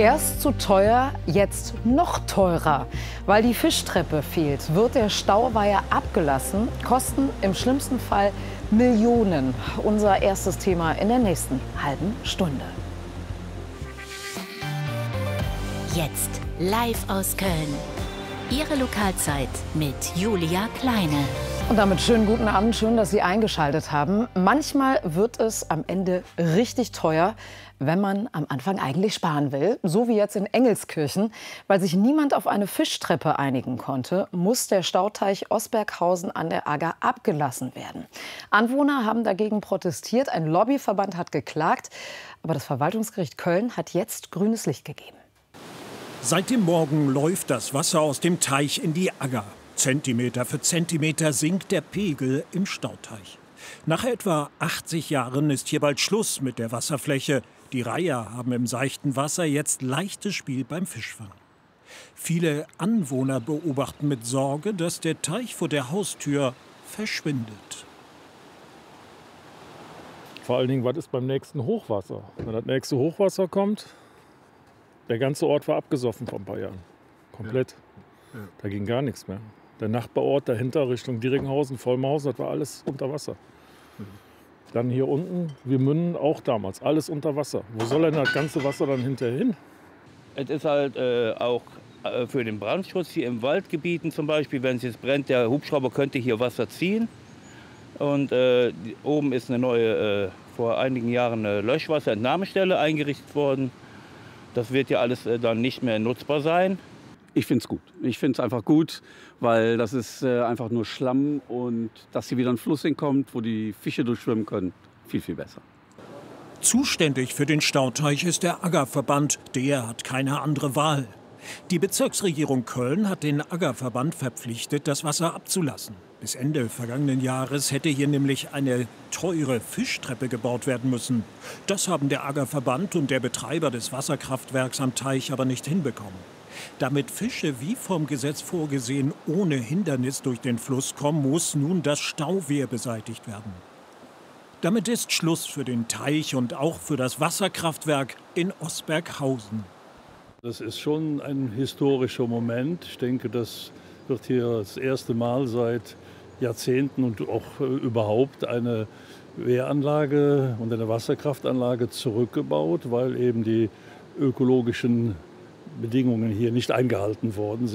Erst zu teuer, jetzt noch teurer. Weil die Fischtreppe fehlt, wird der Stauweiher abgelassen. Kosten im schlimmsten Fall Millionen. Unser erstes Thema in der nächsten halben Stunde. Jetzt live aus Köln. Ihre Lokalzeit mit Julia Kleine. Und damit schönen guten Abend, schön, dass Sie eingeschaltet haben. Manchmal wird es am Ende richtig teuer, wenn man am Anfang eigentlich sparen will. So wie jetzt in Engelskirchen. Weil sich niemand auf eine Fischtreppe einigen konnte, muss der Stauteich Osberghausen an der Agger abgelassen werden. Anwohner haben dagegen protestiert, ein Lobbyverband hat geklagt. Aber das Verwaltungsgericht Köln hat jetzt grünes Licht gegeben. Seit dem Morgen läuft das Wasser aus dem Teich in die Agger. Zentimeter für Zentimeter sinkt der Pegel im Stauteich. Nach etwa 80 Jahren ist hier bald Schluss mit der Wasserfläche. Die Reiher haben im seichten Wasser jetzt leichtes Spiel beim Fischfang. Viele Anwohner beobachten mit Sorge, dass der Teich vor der Haustür verschwindet. Vor allen Dingen, was ist beim nächsten Hochwasser? Wenn das nächste Hochwasser kommt, der ganze Ort war abgesoffen vor ein paar Jahren. Komplett. Ja. Da ging gar nichts mehr. Der Nachbarort dahinter Richtung Dieringhausen, Vollmausen, das war alles unter Wasser. Dann hier unten, wir münden auch damals, alles unter Wasser. Wo soll denn das ganze Wasser dann hinterher hin? Es ist halt auch für den Brandschutz hier im Waldgebieten zum Beispiel, wenn es jetzt brennt, der Hubschrauber könnte hier Wasser ziehen. Und oben ist eine neue, vor einigen Jahren eine Löschwasserentnahmestelle eingerichtet worden. Das wird ja alles dann nicht mehr nutzbar sein. Ich finde es gut. Ich finde es einfach gut, weil das ist einfach nur Schlamm und dass hier wieder ein Fluss hinkommt, wo die Fische durchschwimmen können, viel, viel besser. Zuständig für den Stauteich ist der Aggerverband. Der hat keine andere Wahl. Die Bezirksregierung Köln hat den Aggerverband verpflichtet, das Wasser abzulassen. Bis Ende vergangenen Jahres hätte hier nämlich eine teure Fischtreppe gebaut werden müssen. Das haben der Aggerverband und der Betreiber des Wasserkraftwerks am Teich aber nicht hinbekommen. Damit Fische wie vom Gesetz vorgesehen ohne Hindernis durch den Fluss kommen, muss nun das Stauwehr beseitigt werden. Damit ist Schluss für den Teich und auch für das Wasserkraftwerk in Osberghausen. Das ist schon ein historischer Moment. Ich denke, das wird hier das erste Mal seit Jahrzehnten und auch überhaupt eine Wehranlage und eine Wasserkraftanlage zurückgebaut, weil eben die ökologischen Bedingungen hier nicht eingehalten worden sind.